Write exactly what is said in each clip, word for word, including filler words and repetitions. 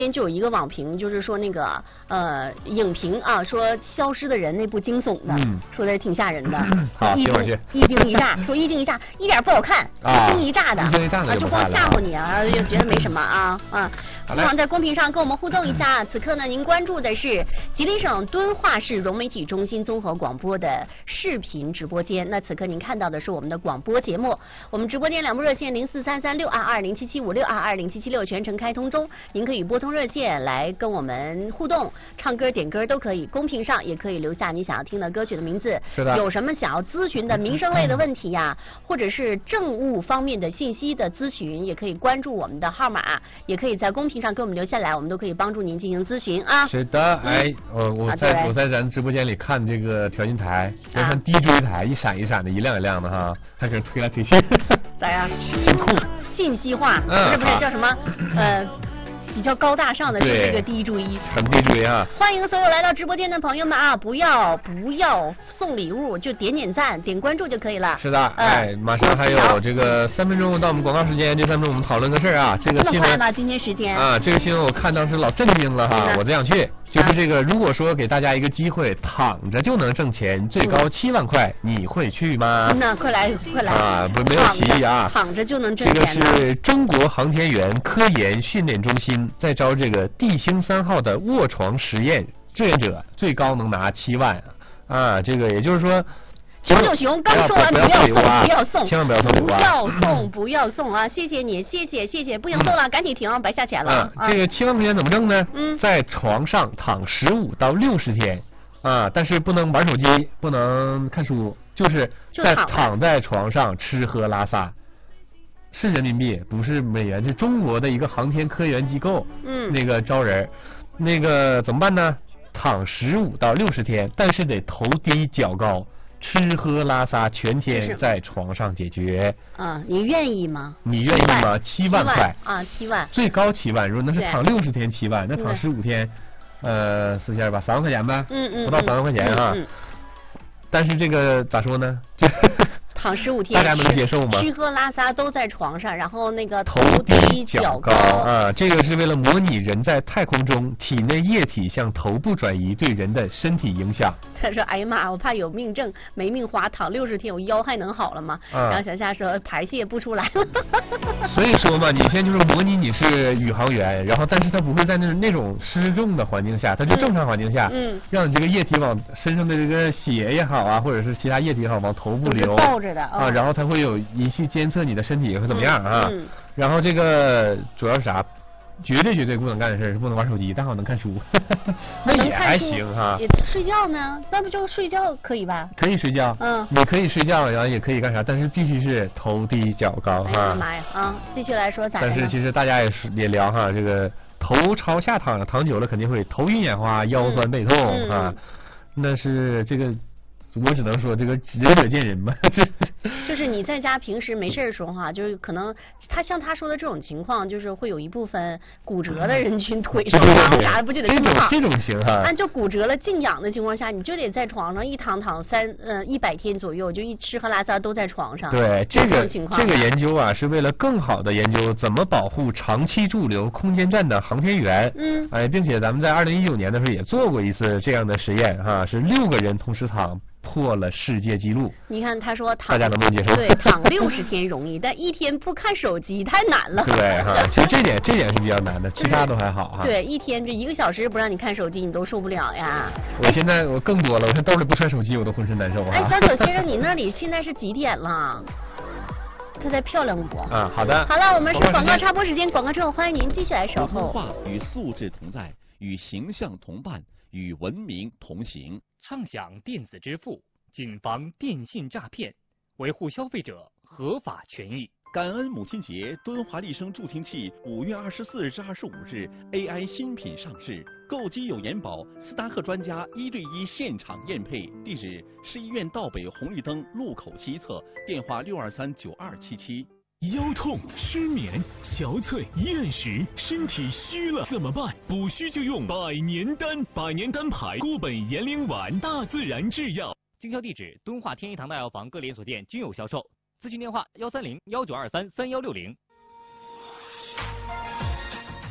天就有一个网评，就是说那个呃影评啊，说消失的人那部惊悚的，嗯、说的挺吓人的。 好， 一惊一惊一乍，说一惊一乍一点不好看， 啊、 一惊一乍的， 一惊一乍的就光吓唬你啊，就觉得没什么啊啊。不妨在公屏上跟我们互动一下。此刻呢，您关注的是吉林省敦化市融媒体中心综合广播的视频直播间。那此刻您看到的是我们的广播节目，我们直播间两部热线零四三三六二二零七七五六二二零七七六全程开通中，您可以拨通热线来跟我们互动，唱歌点歌都可以。公屏上也可以留下你想要听的歌曲的名字。 是的。 有什么想要咨询的民生类的问题呀，或者是政务方面的信息的咨询，也可以关注我们的号码，也可以在公屏上给我们留下来，我们都可以帮助您进行咨询啊。 是的，哎，我我在、啊、我在咱直播间里看这个调音台，就看 D J 台一闪一闪的，一亮一亮的哈，还给人推来推去。 咋样？信息化，不是不是叫什么呃。比较高大上的就是这个第一注意， 很第一注意啊！ 欢迎所有来到直播间的朋友们啊！不要不要送礼物，就点点赞、点关注就可以了。 是的，呃、哎，马上还有这个三分钟到我们广告时间，这三分钟我们讨论个事儿啊。这个新闻吗？今天时间啊，这个新闻我看到是老震惊了哈，我真想去。就是这个，如果说给大家一个机会，躺着就能挣钱，最高七万块，嗯、你会去吗？ 那快来快来啊！不没有歧义啊， 躺着就能挣钱。 这个是中国航天员科研训练中心在招这个地星三号的卧床实验志愿者，最高能拿七万啊！这个也就是说。 熊熊熊，刚说完不要送，不要送， 千万不要送， 不要送，不要送啊！谢谢你，谢谢谢谢，不行送了，赶紧停，白下钱了。 啊，这个七万块钱怎么挣呢？ 嗯， 在床上躺十五到六十天，啊，但是不能玩手机，不能看书，就是在躺在床上吃喝拉撒，是人民币，不是美元，是中国的一个航天科研机构， 嗯， 那个招人，那个怎么办呢？躺十五到六十天，但是得头低脚高。吃喝拉撒全天在床上解决啊！你愿意吗？ 你愿意吗？七万块啊，七万， 最高七万。如果那是躺六十天七万，那躺十五天，呃，四千吧，三万块钱呗， 嗯嗯， 不到三万块钱啊。 嗯。 但是这个咋说呢？ 躺十五天， 大家能接受吗？ 吃喝拉撒都在床上，然后那个头低脚高啊，这个是为了模拟人在太空中体内液体向头部转移对人的身体影响。 他说：“哎呀妈，我怕有命挣没命花，躺六十天我腰还能好了吗？”啊、然后小夏说：“排泄不出来了。” 所以说嘛，你现在就是模拟你是宇航员，然后但是他不会在那那种失重的环境下，他就正常环境下， 嗯， 让你这个液体往身上的这个血也好啊，或者是其他液体也好往头部流， 抱着的、 哦、啊，然后它会有仪器监测你的身体会怎么样啊， 嗯嗯、 然后这个主要是啥？绝对绝对不能干的事是不能玩手机，但好能看书，那也还行哈。 也睡觉呢，那不就睡觉可以吧？ 可以睡觉， 嗯， 你可以睡觉，然后也可以干啥，但是必须是头低脚高哈。 哎呀妈呀啊！继续来说咋？ 但是其实大家也是也聊哈，这个头朝下躺躺久了肯定会头晕眼花、腰酸背痛嗯嗯、 啊。那是这个。我只能说这个仁者见仁吧。 就是你在家平时没事的时候哈、啊，就是可能他像他说的这种情况，就是会有一部分骨折的人群腿受伤啥的，不就得这么躺？ 这种情况， 按就骨折了静养的情况下，你就得在床上一躺躺三呃一百天左右，就一吃喝拉撒都在床上。 对，这个情况这个研究啊，是为了更好的研究怎么保护长期驻留空间站的航天员。 嗯。 哎，并且咱们在二零一九年的时候也做过一次这样的实验哈，是六个人同时躺。破了世界纪录。 你看，他说躺， 大家能不能接受？ 对，躺六十天容易，但一天不看手机太难了。 对哈，其实这点这点是比较难的，其他都还好哈。 对，一天这一个小时不让你看手机，你都受不了呀。 我现在我更多了，我现在兜里不揣手机，我都浑身难受啊。 哎，小九先生，你那里现在是几点了？他在漂亮不？ 啊，好的。 好了，我们是广告插播时间，广告之后欢迎您继续来守候。 普通话与素质同在，与形象同伴，与文明同行。 畅享电子支付，谨防电信诈骗，维护消费者合法权益。 感恩母亲节，敦华丽声助听器五月二十四日至二十五日 A I 新品上市，购机有延保，斯达克专家一对一现场验配。地址：市医院道北红绿灯路口西侧，电话六二三九二七七。 腰痛、失眠、憔悴、厌食，身体虚了怎么办？补虚就用百年丹，百年丹牌固本延龄丸，大自然制药。 经销地址：敦化天一堂大药房各连锁店均有销售。咨询电话：幺三零幺九二三三幺六零。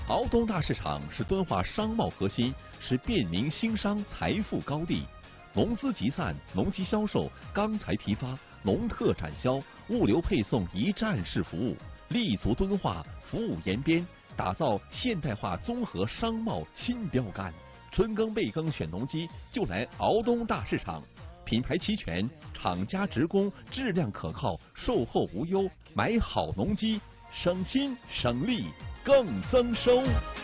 敖东大市场是敦化商贸核心，是便民兴商财富高地。农资集散、农机销售、钢材批发、农特展销、物流配送一站式服务，立足敦化，服务延边，打造现代化综合商贸新标杆。春耕备耕选农机就来敖东大市场，品牌齐全，厂家直供，质量可靠，售后无忧，买好农机省心省力更增收。